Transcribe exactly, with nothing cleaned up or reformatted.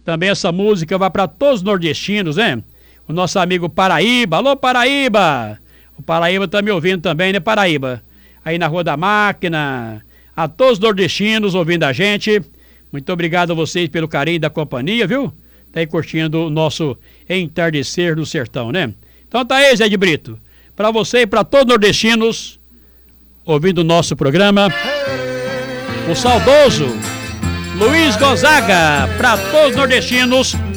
Também essa música vai para todos os nordestinos, né? O nosso amigo Paraíba. Alô, Paraíba! O Paraíba tá me ouvindo também, né, Paraíba? Aí na Rua da Máquina. A todos os nordestinos ouvindo a gente. Muito obrigado a vocês pelo carinho da companhia, viu? Tá aí curtindo o nosso entardecer no sertão, né? Então tá aí, Zé de Brito. Pra você e pra todos os nordestinos ouvindo o nosso programa. O saudoso Luiz Gonzaga. Pra todos os nordestinos.